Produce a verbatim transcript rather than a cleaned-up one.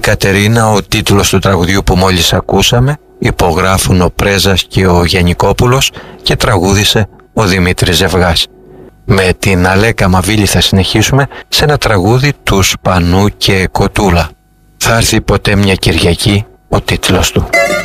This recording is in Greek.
Κατερίνα ο τίτλος του τραγουδιού που μόλις ακούσαμε, υπογράφουν ο Πρέζας και ο Γιαννικόπουλος και τραγούδισε ο Δημήτρης Ζευγάς. Με την Αλέκα Μαβίλη θα συνεχίσουμε σε ένα τραγούδι του Σπανού και Κοτούλα. Θα έρθει ποτέ μια Κυριακή, ο τίτλος του.